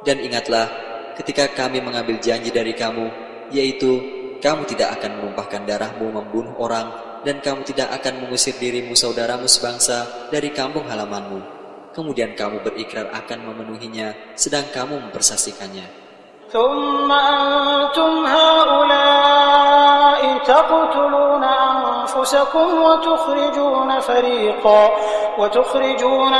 Dan ingatlah ketika kami mengambil janji dari kamu, yaitu kamu tidak akan menumpahkan darahmu membunuh orang, dan kamu tidak akan mengusir dirimu saudaramu sebangsa dari kampung halamanmu. Kemudian kamu berikrar akan memenuhinya, sedang kamu mempersaksikannya. ثم أنتم هؤلاء تقتلون أنفسكم وتخرجون